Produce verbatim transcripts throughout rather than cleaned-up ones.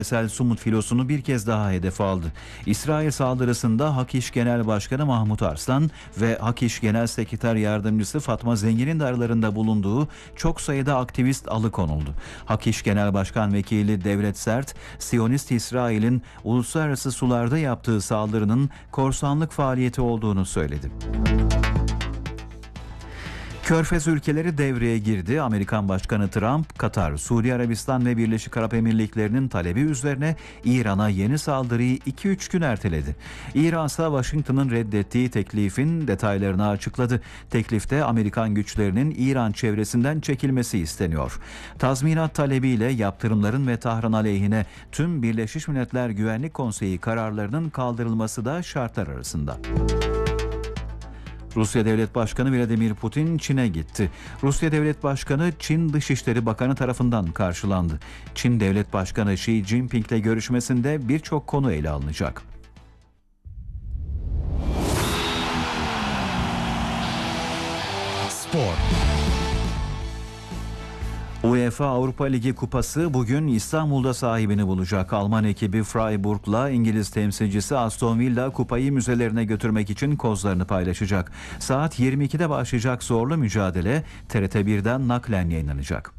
Sel Sumut filosunu bir kez daha hedef aldı. İsrail saldırısında Hak İş Genel Başkanı Mahmut Arslan ve Hak İş Genel Sekreter Yardımcısı Fatma Zengin'in de aralarında bulunduğu çok sayıda aktivist alıkonuldu. Hak İş Genel Başkan Vekili Devlet Sert, Siyonist İsrail'in uluslararası sularda yaptığı saldırının korsanlık faaliyeti olduğunu söyledi. Körfez ülkeleri devreye girdi. Amerikan Başkanı Trump, Katar, Suudi Arabistan ve Birleşik Arap Emirlikleri'nin talebi üzerine İran'a yeni saldırıyı iki üç gün erteledi. İran ise Washington'ın reddettiği teklifin detaylarını açıkladı. Teklifte Amerikan güçlerinin İran çevresinden çekilmesi isteniyor. Tazminat talebiyle yaptırımların ve Tahran aleyhine tüm Birleşmiş Milletler Güvenlik Konseyi kararlarının kaldırılması da şartlar arasında. Rusya Devlet Başkanı Vladimir Putin Çin'e gitti. Rusya Devlet Başkanı Çin Dışişleri Bakanı tarafından karşılandı. Çin Devlet Başkanı Xi Jinping ile görüşmesinde birçok konu ele alınacak. Spor. UEFA Avrupa Ligi Kupası bugün İstanbul'da sahibini bulacak. Alman ekibi Freiburg'la İngiliz temsilcisi Aston Villa kupayı müzelerine götürmek için kozlarını paylaşacak. Saat yirmi ikide başlayacak zorlu mücadele T R T birden naklen yayınlanacak.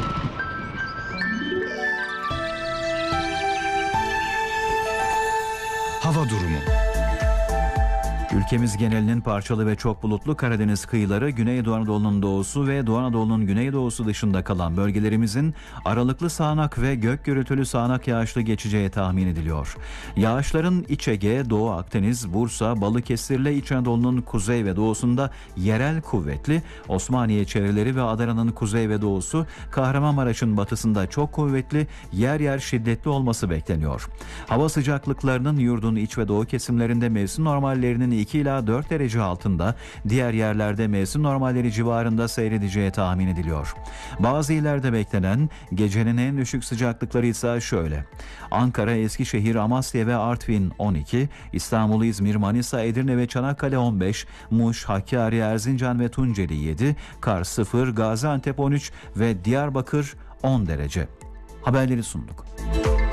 Hava durumu. Ülkemiz genelinin parçalı ve çok bulutlu Karadeniz kıyıları, Güneydoğu Anadolu'nun doğusu ve Doğu Anadolu'nun güneydoğusu dışında kalan bölgelerimizin aralıklı sağanak ve gök gürültülü sağanak yağışlı geçeceği tahmin ediliyor. Yağışların İç Ege, Doğu Akdeniz, Bursa, Balıkesir ile İç Anadolu'nun kuzey ve doğusunda yerel kuvvetli, Osmaniye çevreleri ve Adana'nın kuzey ve doğusu, Kahramanmaraş'ın batısında çok kuvvetli, yer yer şiddetli olması bekleniyor. Hava sıcaklıklarının yurdun iç ve doğu kesimlerinde mevsim normallerinin iki ila dört derece altında, diğer yerlerde mevsim normalleri civarında seyredeceği tahmin ediliyor. Bazı illerde beklenen gecenin en düşük sıcaklıkları ise şöyle: Ankara, Eskişehir, Amasya ve Artvin on iki, İstanbul, İzmir, Manisa, Edirne ve Çanakkale on beş, Muş, Hakkari, Erzincan ve Tunceli yedi, Kars sıfır, Gaziantep on üç ve Diyarbakır on derece. Haberleri sunduk.